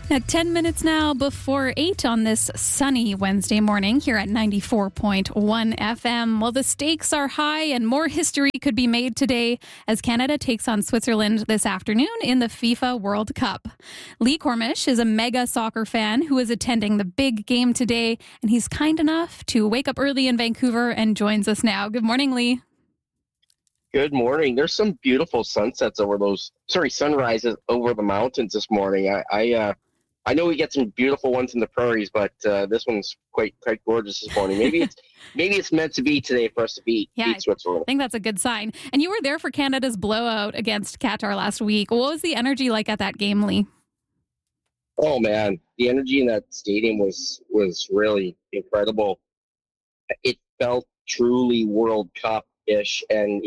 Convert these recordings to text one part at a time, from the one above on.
At 10 minutes now before 8 on this sunny Wednesday morning here at 94.1 FM. Well, the stakes are high and more history could be made today as Canada takes on Switzerland this afternoon in the FIFA World Cup. Lee Cormish is a mega soccer fan who is attending the big game today, and he's kind enough to wake up early in Vancouver and joins us now. Good morning, Lee. Good morning. There's some beautiful sunrises over the mountains this morning. I know we get some beautiful ones in the prairies, but this one's quite gorgeous this morning. Maybe it's meant to be today for us to beat Switzerland. I think that's a good sign. And you were there for Canada's blowout against Qatar last week. What was the energy like at that game, Lee? Oh man, the energy in that stadium was really incredible. It felt truly World Cup-ish, and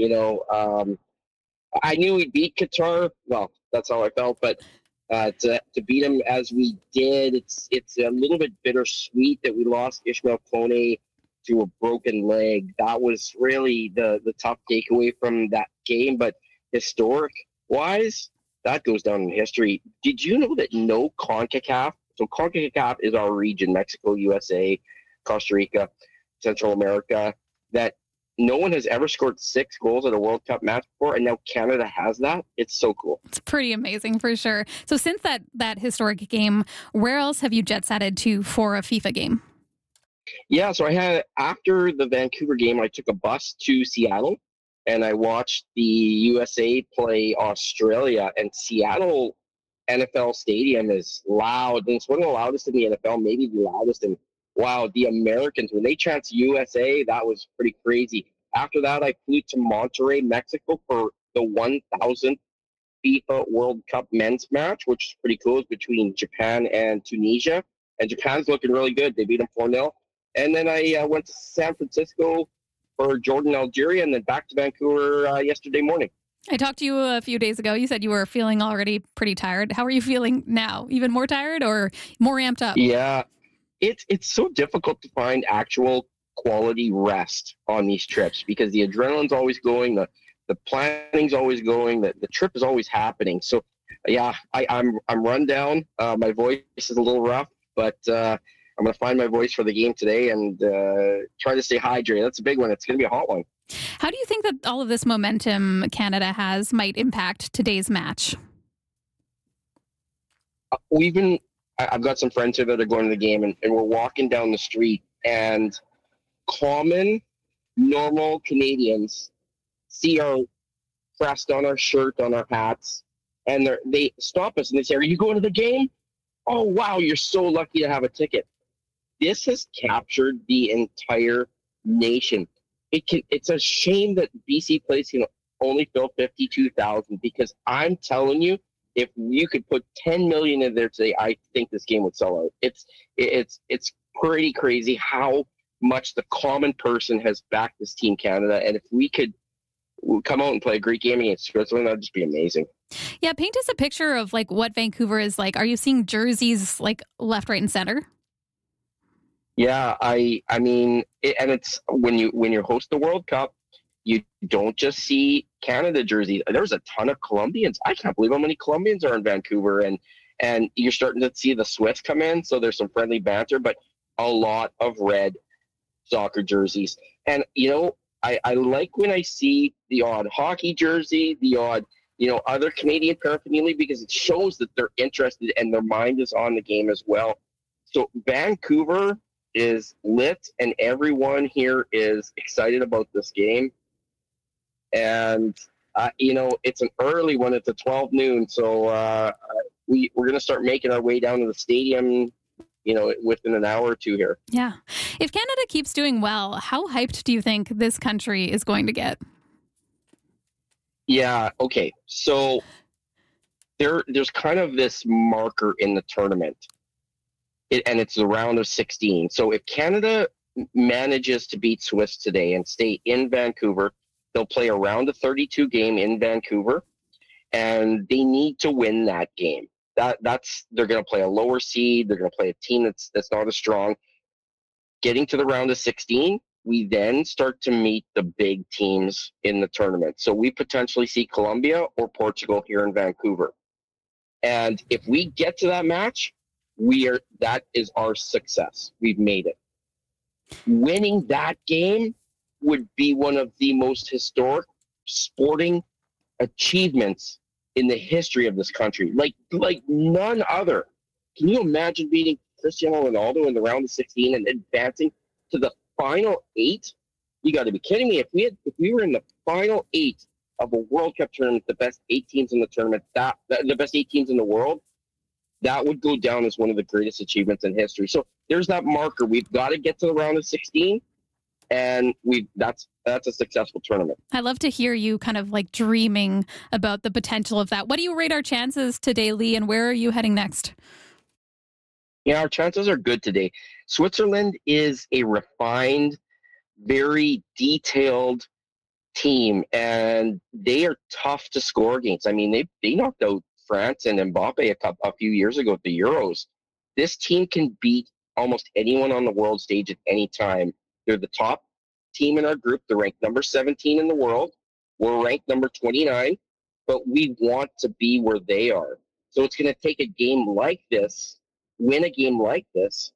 I knew we'd beat Qatar. Well, that's how I felt, but. To beat them as we did, it's a little bit bittersweet that we lost Ishmael Kone to a broken leg. That was really the tough takeaway from that game. But historic-wise, that goes down in history. Did you know that no CONCACAF, so CONCACAF is our region, Mexico, USA, Costa Rica, Central America, that no one has ever scored 6 goals at a World Cup match before, and now Canada has that. It's so cool. It's pretty amazing for sure. So since that historic game, where else have you jet-setted to for a FIFA game? Yeah, so after the Vancouver game, I took a bus to Seattle, and I watched the USA play Australia, and Seattle NFL Stadium is loud, and it's one of the loudest in the NFL, maybe the loudest. And wow, the Americans, when they chant USA, that was pretty crazy. After that, I flew to Monterrey, Mexico for the 1,000th FIFA World Cup men's match, which is pretty cool. It's between Japan and Tunisia. And Japan's looking really good. They beat them 4-0. And then I went to San Francisco for Jordan, Algeria, and then back to Vancouver yesterday morning. I talked to you a few days ago. You said you were feeling already pretty tired. How are you feeling now? Even more tired or more amped up? Yeah. It's so difficult to find actual quality rest on these trips because the adrenaline's always going, the planning's always going, the trip is always happening. So yeah, I'm run down. My voice is a little rough, but I'm going to find my voice for the game today and try to stay hydrated. That's a big one. It's going to be a hot one. How do you think that all of this momentum Canada has might impact today's match? I've got some friends here that are going to the game, and we're walking down the street, and common, normal Canadians see our crest on our shirt, on our hats, and they stop us and they say, "Are you going to the game? Oh, wow, you're so lucky to have a ticket." This has captured the entire nation. It's a shame that BC Place can only fill 52,000 because I'm telling you, if you could put 10 million in there today, I think this game would sell out. It's pretty crazy how much the common person has backed this Team Canada. And if we could come out and play a great game against Switzerland, that'd just be amazing. Yeah, paint us a picture of like what Vancouver is like. Are you seeing jerseys like left, right, and center? Yeah, I mean, it's when you host the World Cup, you don't just see Canada jerseys. There's a ton of Colombians. I can't believe how many Colombians are in Vancouver, and you're starting to see the Swiss come in. So there's some friendly banter, but a lot of red soccer jerseys. And I like when I see the odd hockey jersey, the odd other Canadian paraphernalia, because it shows that they're interested and their mind is on the game as well. So Vancouver is lit, and everyone here is excited about this game. And it's an early one. It's a 12 noon, so we're going to start making our way down to the stadium, within an hour or two here. Yeah. If Canada keeps doing well, how hyped do you think this country is going to get? Yeah. Okay. So there's kind of this marker in the tournament, and it's the round of 16. So if Canada manages to beat Swiss today and stay in Vancouver, they'll play a round of 32 game in Vancouver, and they need to win that game. They're going to play a lower seed. They're going to play a team that's not as strong. Getting to the round of 16, we then start to meet the big teams in the tournament. So we potentially see Colombia or Portugal here in Vancouver. And if we get to that match, that is our success. We've made it. Winning that game would be one of the most historic sporting achievements in the history of this country. Like none other. Can you imagine beating Cristiano Ronaldo in the round of 16 and advancing to the final 8? You got to be kidding me. If we were in the final 8 of a World Cup tournament, the best 8 teams in the tournament, the best 8 teams in the world, that would go down as one of the greatest achievements in history. So there's that marker. We've got to get to the round of 16, and that's a successful tournament. I love to hear you kind of like dreaming about the potential of that. What do you rate our chances today, Lee, and where are you heading next? Yeah, our chances are good today. Switzerland is a refined, very detailed team, and they are tough to score against. I mean, they knocked out France and Mbappe a few years ago at the Euros. This team can beat almost anyone on the world stage at any time. They're the top team in our group. They're ranked number 17 in the world. We're ranked number 29, but we want to be where they are. So it's going to take a game like this, win a game like this,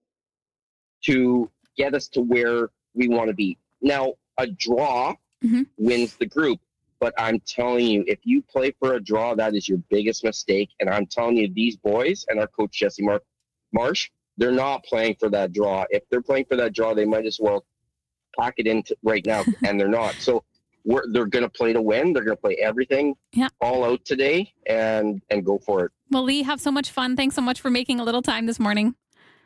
to get us to where we want to be. Now, a draw wins the group. But I'm telling you, if you play for a draw, that is your biggest mistake. And I'm telling you, these boys and our coach, Jesse Marsh, they're not playing for that draw. If they're playing for that draw, they might as well pack it in right now, and they're not. So they're going to play to win. They're going to play everything all out today and go for it. Well, Lee, have so much fun. Thanks so much for making a little time this morning.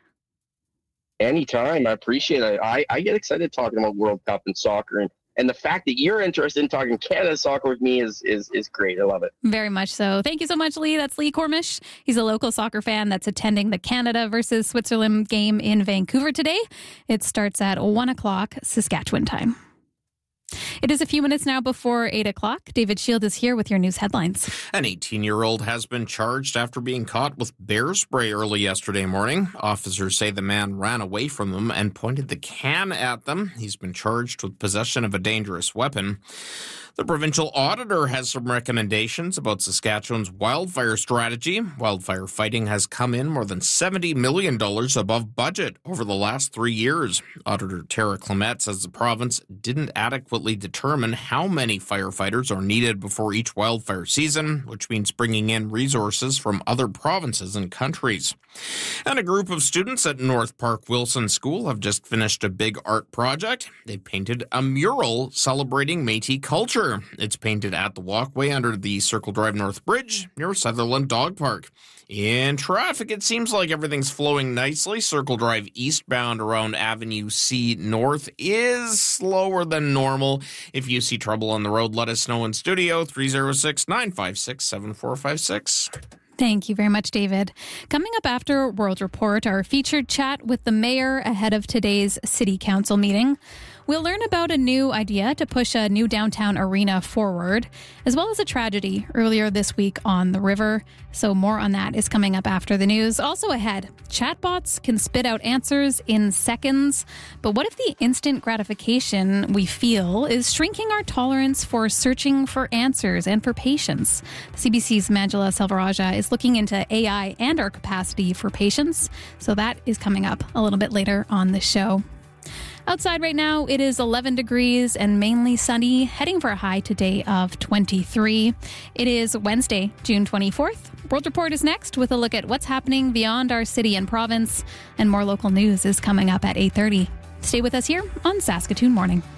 Anytime. I appreciate it. I get excited talking about World Cup and soccer, and the fact that you're interested in talking Canada soccer with me is great. I love it. Very much so. Thank you so much, Lee. That's Lee Cormish. He's a local soccer fan that's attending the Canada versus Switzerland game in Vancouver today. It starts at 1 o'clock Saskatchewan time. It is a few minutes now before 8 o'clock. David Shield is here with your news headlines. An 18-year-old has been charged after being caught with bear spray early yesterday morning. Officers say the man ran away from them and pointed the can at them. He's been charged with possession of a dangerous weapon. The provincial auditor has some recommendations about Saskatchewan's wildfire strategy. Wildfire fighting has come in more than $70 million above budget over the last 3 years. Auditor Tara Clement says the province didn't adequately determine how many firefighters are needed before each wildfire season, which means bringing in resources from other provinces and countries. And a group of students at North Park Wilson School have just finished a big art project. They painted a mural celebrating Métis culture. It's painted at the walkway under the Circle Drive North Bridge near Sutherland Dog Park. In traffic, it seems like everything's flowing nicely. Circle Drive eastbound around Avenue C North is slower than normal. If you see trouble on the road, let us know in studio, 306-956-7456. Thank you very much, David. Coming up after World Report, our featured chat with the mayor ahead of today's city council meeting. We'll learn about a new idea to push a new downtown arena forward, as well as a tragedy earlier this week on the river. So more on that is coming up after the news. Also ahead, chatbots can spit out answers in seconds. But what if the instant gratification we feel is shrinking our tolerance for searching for answers and for patience? CBC's Manjula Selvarajah is looking into AI and our capacity for patience. So that is coming up a little bit later on the show. Outside right now, it is 11 degrees and mainly sunny, heading for a high today of 23. It is Wednesday, June 24th. World Report is next with a look at what's happening beyond our city and province, and more local news is coming up at 8:30. Stay with us here on Saskatoon Morning.